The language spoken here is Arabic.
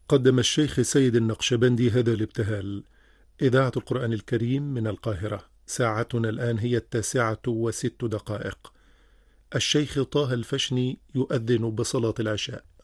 قدم الشيخ سيد النقشبندي هذا الابتهال. إذاعة القرآن الكريم من القاهرة، ساعتنا الآن هي 9:06. الشيخ طه الفشني يؤذن بصلاة العشاء.